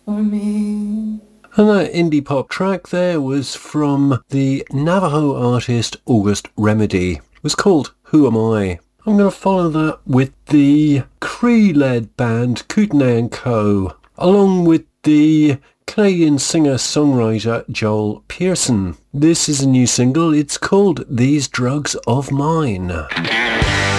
for me. And that indie pop track there was from the Navajo artist August Remedy. It was called Who Am I? I'm going to follow that with the Cree-led band Kootenai & Co. along with the Canadian singer-songwriter Joel Pearson. This is a new single. It's called These Drugs of Mine.